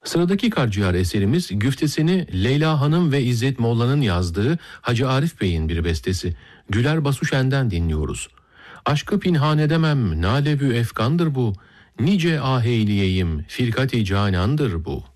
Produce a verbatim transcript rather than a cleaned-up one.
Sıradaki Karciğer eserimiz güftesini Leyla Hanım ve İzzet Molla'nın yazdığı Hacı Arif Bey'in bir bestesi. Güler Basuşen'den dinliyoruz. Aşkı pinhan edemem, nalevü efkandır bu. Nice aheyliyeyim, firkat-i canandır bu.